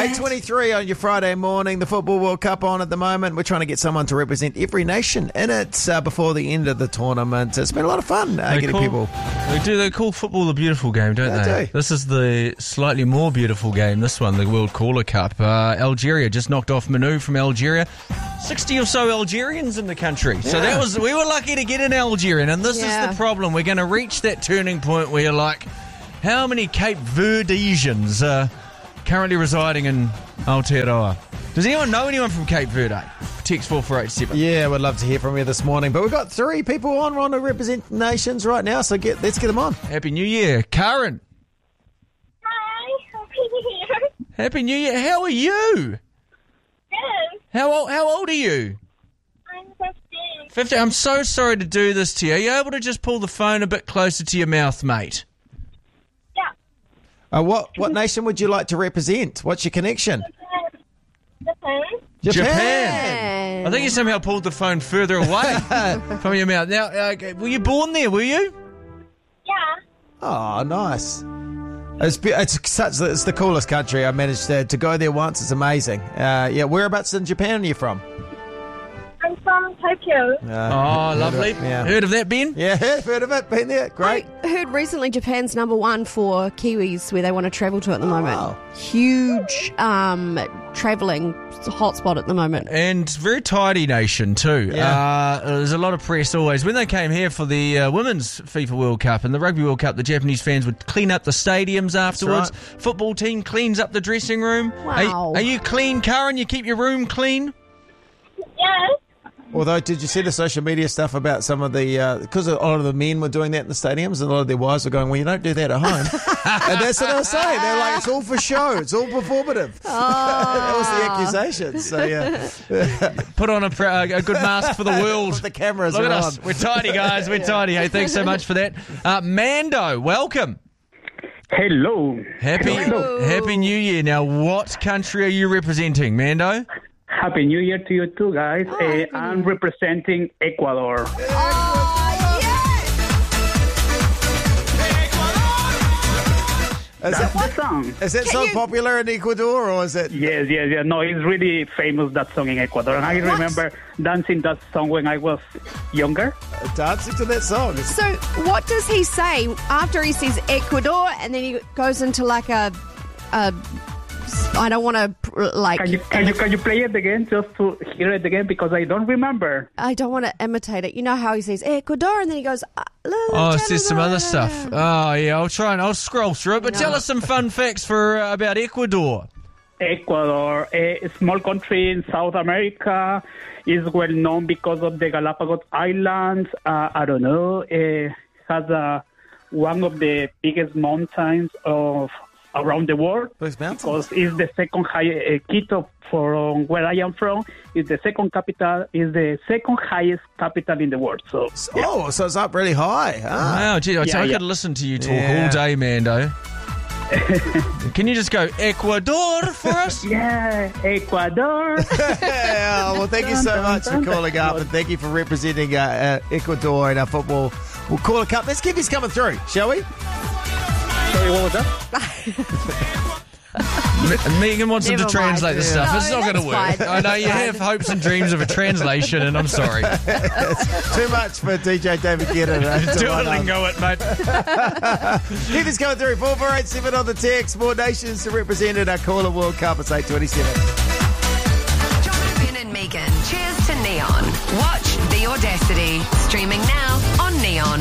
8:23 on your Friday morning. The Football World Cup on at the moment. We're trying to get someone to represent every nation in it before the end of the tournament. It's been a lot of fun getting people. They call football the beautiful game, don't they? Do. This is the slightly more beautiful game, this one, the World Caller Cup. Algeria just knocked off Manu from Algeria. 60 or so Algerians in the country. So we were lucky to get an Algerian, and this is the problem. We're going to reach that turning point where you're like, how many Cape Verdeans are currently residing in Aotearoa? Does anyone know anyone from Cape Verde? Text 4487. Yeah, we'd love to hear from you this morning. But we've got 3 people on to represent nations right now, so let's get them on. Happy New Year. Karen. Hi, Happy New Year. Happy New Year. How are you? Good. How old are you? I'm 15. 50. I'm so sorry to do this to you. Are you able to just pull the phone a bit closer to your mouth, mate? Yeah. What nation would you like to represent? What's your connection? Japan. I think you somehow pulled the phone further away from your mouth. Now, were you born there, were you? Yeah. Oh, nice. It's the coolest country. I managed to go there once. It's amazing. Whereabouts in Japan are you from? I'm from Tokyo. Lovely. Yeah. Heard of that, Ben? Yeah, heard of it. Been there. Great. I heard recently Japan's number 1 for Kiwis where they want to travel to at the moment. Wow. Huge travelling hotspot at the moment. And very tidy nation too. Yeah. There's a lot of press always. When they came here for the Women's FIFA World Cup and the Rugby World Cup, the Japanese fans would clean up the stadiums afterwards. Right. Football team cleans up the dressing room. Wow. Are you clean, Karen? You keep your room clean? Yes. Although, did you see the social media stuff about some of the... Because a lot of the men were doing that in the stadiums, and a lot of their wives were going, well, you don't do that at home. And that's what they were saying. They're like, it's all for show. It's all performative. That was the accusation. So, yeah. Put on a good mask for the world. With the cameras Look are at on. us. We're tidy, guys. We're tidy. Hey, thanks so much for that. Mando, welcome. Hello. Happy New Year. Now, what country are you representing, Mando? Happy New Year to you too, guys. I'm representing Ecuador. That's the song. Is that so popular in Ecuador, or is it... Yes. No, it's really famous, that song in Ecuador. And I remember dancing that song when I was younger. Dancing to that song. So what does he say after he says Ecuador and then he goes into like a I don't want to like... Can you play it again just to hear it again? Because I don't remember. I don't want to imitate it. You know how he says Ecuador and then he goes... it says some other stuff. Oh, yeah, I'll scroll through it. But tell us some fun facts about Ecuador. Ecuador, a small country in South America, is well known because of the Galapagos Islands. Has one of the biggest mountains around the world, because it's the second highest. Quito, from where I am from, is the second highest capital in the world. So so it's up really high. Wow, gee, I could listen to you talk all day, Mando. Can you just go Ecuador for us? Yeah, Ecuador. Well, thank you so much for calling up, and thank you for representing Ecuador in our football. We'll call a cup. Let's keep this coming through, shall we? Sorry, what was that? Megan wants him to translate this stuff. It's not going to work. Fine. I know you have hopes and dreams of a translation, and I'm sorry. It's too much for DJ David Guetta. Duolingo it, mate. Keep this going through. 4487 on the text. More nations to represent in our Caller World Cup. It's 8:27. John, Ben and Megan. Cheers to Neon. Watch The Audacity. Streaming now on Neon.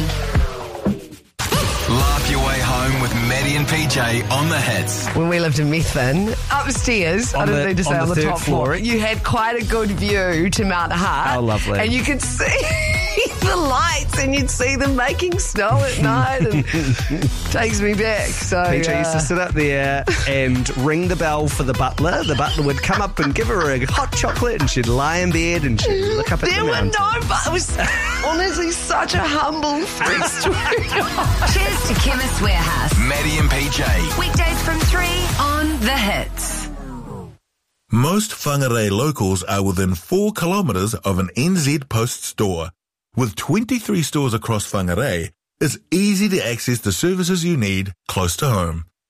Laugh your way home with Maddie and PJ on the hits. When we lived in Methven, upstairs, I didn't need to say on the top floor, you had quite a good view to Mount Hart. Oh, lovely. And you could see the lights and you'd see them making snow at night. And takes me back. So PJ used to sit up there and ring the bell for the butler. The butler would come up and give her a hot chocolate and she'd lie in bed and she'd look up at the mountain. It was honestly such a humble story. Cheers to Chemist Warehouse. Maddie and PJ. Weekdays from 3 on The Hits. Most Whangarei locals are within 4 kilometres of an NZ Post store. With 23 stores across Whangarei, it's easy to access the services you need close to home.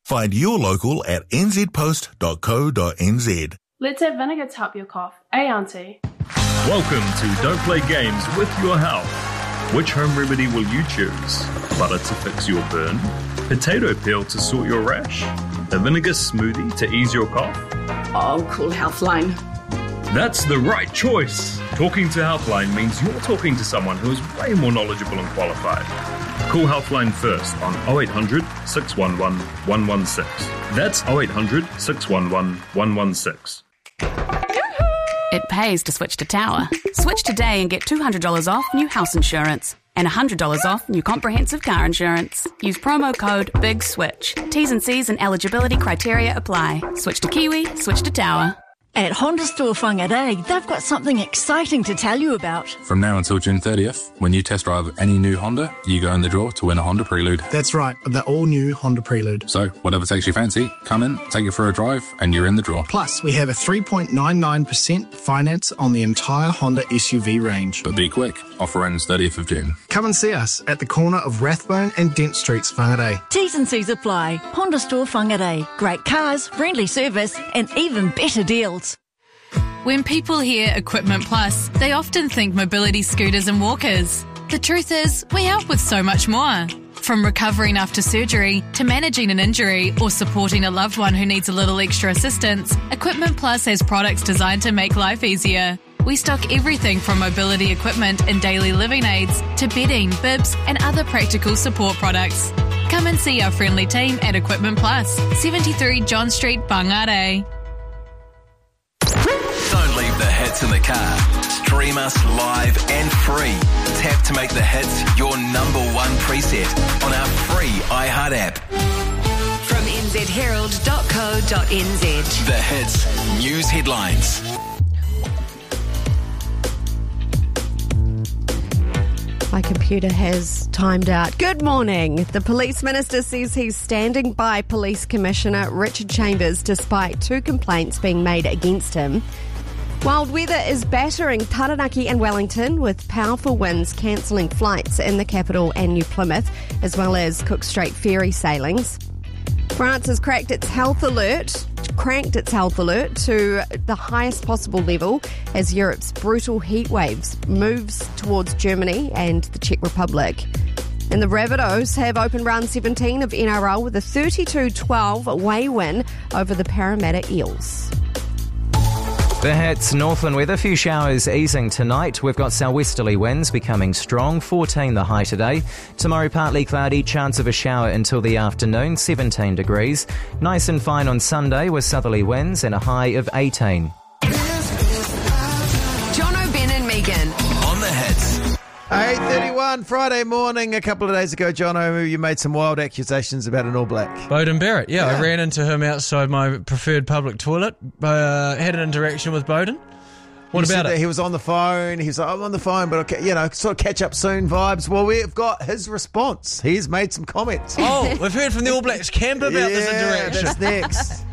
Find your local at nzpost.co.nz. Let's have vinegar to help your cough. Auntie? Welcome to Don't Play Games with Your Health. Which home remedy will you choose? Butter to fix your burn? Potato peel to sort your rash? A vinegar smoothie to ease your cough? Oh, call Healthline. That's the right choice. Talking to Healthline means you're talking to someone who is way more knowledgeable and qualified. Call Healthline first on 0800 611 116. That's 0800 611 116. It pays to switch to Tower. Switch today and get $200 off new house insurance and $100 off new comprehensive car insurance. Use promo code BIGSWITCH. T's and C's and eligibility criteria apply. Switch to Kiwi, switch to Tower. At Honda Store Whangarei, they've got something exciting to tell you about. From now until June 30th, when you test drive any new Honda, you go in the draw to win a Honda Prelude. That's right, the all-new Honda Prelude. So, whatever takes your fancy, come in, take it for a drive, and you're in the draw. Plus, we have a 3.99% finance on the entire Honda SUV range. But be quick, offer ends 30th of June. Come and see us at the corner of Rathbone and Dent Streets, Whangarei. T's and C's apply. Honda Store Whangarei. Great cars, friendly service, and even better deals. When people hear Equipment Plus, they often think mobility scooters and walkers. The truth is, we help with so much more. From recovering after surgery to managing an injury or supporting a loved one who needs a little extra assistance, Equipment Plus has products designed to make life easier. We stock everything from mobility equipment and daily living aids to bedding, bibs and other practical support products. Come and see our friendly team at Equipment Plus, 73 John Street, Whangarei. Don't leave the hits in the car. Stream us live and free. Tap to make the hits your number one preset on our free iHeart app. From nzherald.co.nz. The hits news headlines. My computer has timed out. Good morning. The police minister says he's standing by Police Commissioner Richard Chambers despite 2 complaints being made against him. Wild weather is battering Taranaki and Wellington with powerful winds cancelling flights in the capital and New Plymouth, as well as Cook Strait ferry sailings. France has cranked its health alert to the highest possible level as Europe's brutal heat waves moves towards Germany and the Czech Republic. And the Rabbitohs have opened round 17 of NRL with a 32-12 away win over the Parramatta Eels. The hits, Northland weather, few showers easing tonight. We've got southwesterly winds becoming strong, 14 the high today. Tomorrow partly cloudy, chance of a shower until the afternoon, 17 degrees. Nice and fine on Sunday with southerly winds and a high of 18. Jono, Ben and Megan. On the hits. 8:31 Friday morning. A couple of days ago, Jono, you made some wild accusations about an All Black. Bowden Barrett, yeah. I ran into him outside my preferred public toilet. Had an interaction with Bowden. What about it? He was on the phone. He was like, I'm on the phone, but okay, sort of catch up soon vibes. Well, we've got his response. He's made some comments. Oh, we've heard from the All Blacks camp about this interaction. That's next.